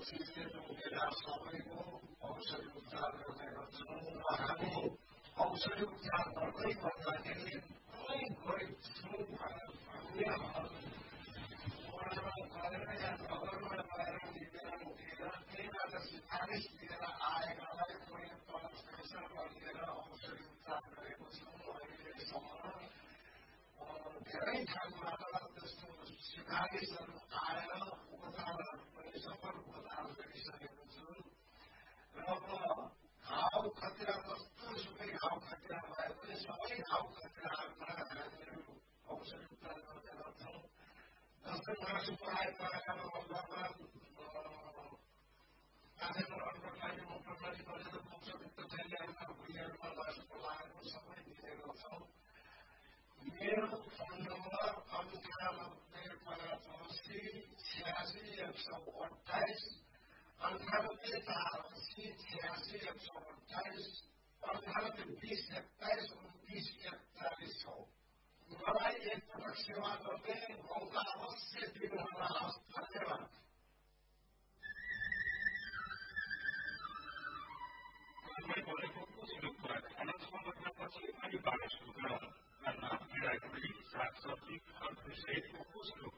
Season बेला सबैको औषधि उपचार गर्ने गर्छौँ र हामी औषधि उपचार गर्दै गर्दाखेरि कुनै गरिब छौँ भन्ने वडामा गएर या नगरमा गएर निवेदन दिएर त्यहीबाट सिफारिस दिएर आएकालाई कुनै पैसा लिएर औषधि उपचार गरेको छौँ। अहिलेसम्म धेरै ठाउँबाट त्यस्तो सिफारिसहरू आएर उपचारहरू पनि सफल उपचार गरिसकेको छु र अब घाउ खतिरा जस्तो सुकै घाउ खतिरा भए पनि सबै घाउ खतिराहरूमा हामीहरू औषधि उपचार गर्ने गर्छौँ। जस्तै मासु पकाइ पकाएर मोटरलाई गरेर औषधियुक्त थैलीहरूमा भुइँहरूमा लसुन लगाएको सबै दिने गर्छौँ। मेरो फोन नम्बर 9855866128 9848866128 9820272941 हो। मलाई एकपटक सेवा गर्ने मौका अवश्य दिनुहोला। धन्यवाद। भनेको कुचको कुरा खाना पछि अनि बाह्र सुरु गरौँ। खाना पिँडाखुरी सागसब्जी फलफुल सहितको कुचको